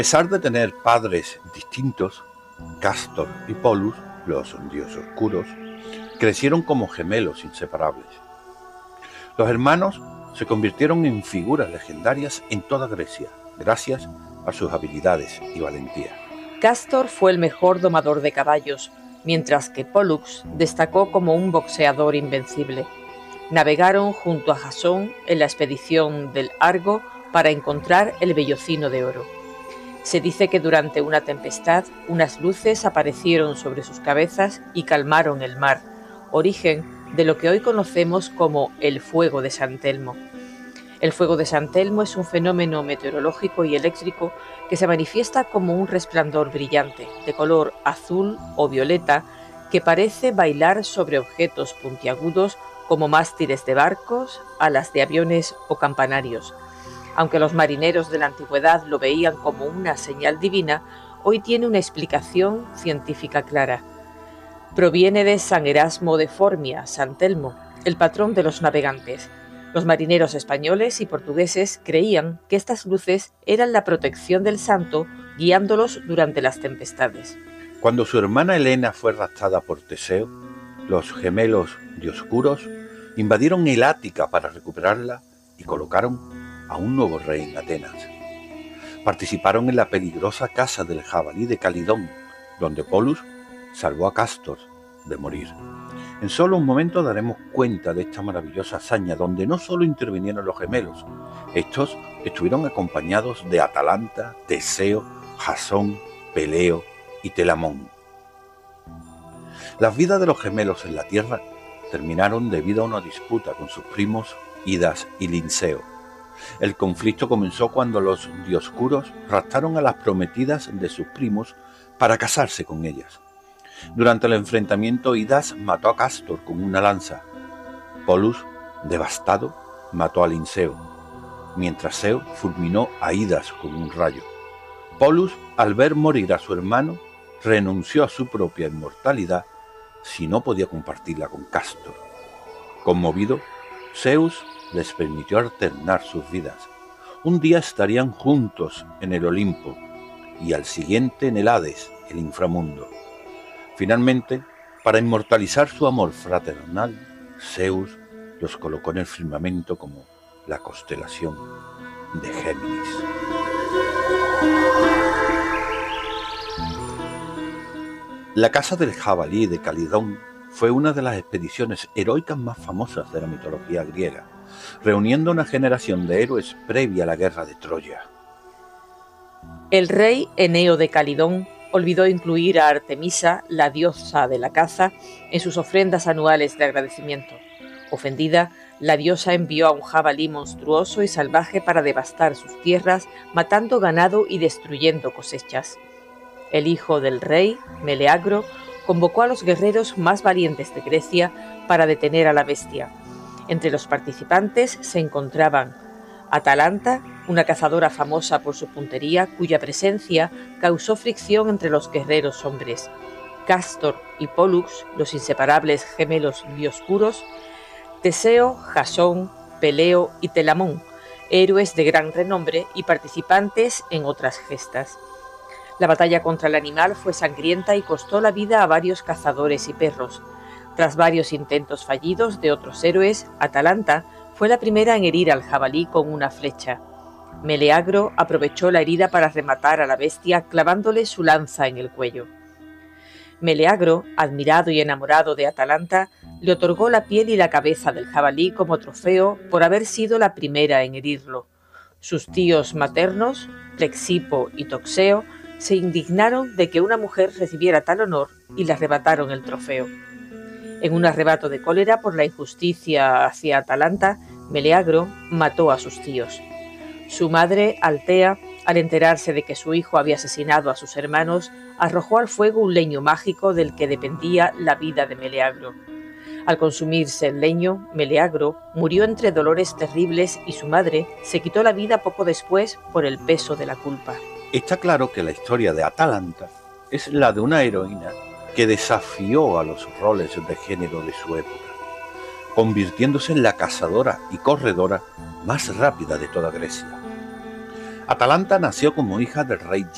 pesar de tener padres distintos, Cástor y Pólux, los dioses oscuros, crecieron como gemelos inseparables. Los hermanos se convirtieron en figuras legendarias en toda Grecia, gracias a sus habilidades y valentía. Cástor fue el mejor domador de caballos, mientras que Pólux destacó como un boxeador invencible. Navegaron junto a Jasón en la expedición del Argo para encontrar el vellocino de oro. Se dice que durante una tempestad unas luces aparecieron sobre sus cabezas y calmaron el mar, origen de lo que hoy conocemos como el fuego de San Telmo. El fuego de San Telmo es un fenómeno meteorológico y eléctrico que se manifiesta como un resplandor brillante, de color azul o violeta, que parece bailar sobre objetos puntiagudos como mástiles de barcos, alas de aviones o campanarios. Aunque los marineros de la antigüedad lo veían como una señal divina, hoy tiene una explicación científica clara. Proviene de San Erasmo de Formia, San Telmo, el patrón de los navegantes. Los marineros españoles y portugueses creían que estas luces eran la protección del santo, guiándolos durante las tempestades. Cuando su hermana Helena fue raptada por Teseo, los gemelos dioscuros invadieron el Ática para recuperarla y colocaron a un nuevo rey en Atenas. Participaron en la peligrosa caza del jabalí de Calidón, donde Pólux salvó a Cástor de morir. En solo un momento daremos cuenta de esta maravillosa hazaña, donde no solo intervinieron los gemelos, estos estuvieron acompañados de Atalanta, Teseo, Jasón, Peleo y Telamón. Las vidas de los gemelos en la tierra terminaron debido a una disputa con sus primos Idas y Linceo. El conflicto comenzó cuando los dioscuros raptaron a las prometidas de sus primos para casarse con ellas. Durante el enfrentamiento, Idas mató a Cástor con una lanza. Pólux, devastado, mató a Linceo, mientras Zeo fulminó a Idas con un rayo. Pólux, al ver morir a su hermano, renunció a su propia inmortalidad si no podía compartirla con Cástor. Conmovido, Zeus les permitió alternar sus vidas. Un día estarían juntos en el Olimpo y al siguiente en el Hades, el inframundo. Finalmente, para inmortalizar su amor fraternal, Zeus los colocó en el firmamento como la constelación de Géminis. La caza del jabalí de Calidón fue una de las expediciones heroicas más famosas de la mitología griega, reuniendo una generación de héroes previa a la guerra de Troya. El rey Eneo de Calidón olvidó incluir a Artemisa, la diosa de la caza, en sus ofrendas anuales de agradecimiento. Ofendida, la diosa envió a un jabalí monstruoso y salvaje para devastar sus tierras, matando ganado y destruyendo cosechas. El hijo del rey, Meleagro, convocó a los guerreros más valientes de Grecia para detener a la bestia. Entre los participantes se encontraban Atalanta, una cazadora famosa por su puntería, cuya presencia causó fricción entre los guerreros hombres; Cástor y Pólux, los inseparables gemelos dioscuros; Teseo, Jasón, Peleo y Telamón, héroes de gran renombre y participantes en otras gestas. La batalla contra el animal fue sangrienta y costó la vida a varios cazadores y perros. Tras varios intentos fallidos de otros héroes, Atalanta fue la primera en herir al jabalí con una flecha. Meleagro aprovechó la herida para rematar a la bestia clavándole su lanza en el cuello. Meleagro, admirado y enamorado de Atalanta, le otorgó la piel y la cabeza del jabalí como trofeo por haber sido la primera en herirlo. Sus tíos maternos, Plexipo y Toxeo, se indignaron de que una mujer recibiera tal honor y le arrebataron el trofeo. En un arrebato de cólera por la injusticia hacia Atalanta, Meleagro mató a sus tíos. Su madre, Altea, al enterarse de que su hijo había asesinado a sus hermanos, arrojó al fuego un leño mágico del que dependía la vida de Meleagro. Al consumirse el leño, Meleagro murió entre dolores terribles y su madre se quitó la vida poco después por el peso de la culpa. Está claro que la historia de Atalanta es la de una heroína que desafió a los roles de género de su época, convirtiéndose en la cazadora y corredora más rápida de toda Grecia. Atalanta nació como hija del rey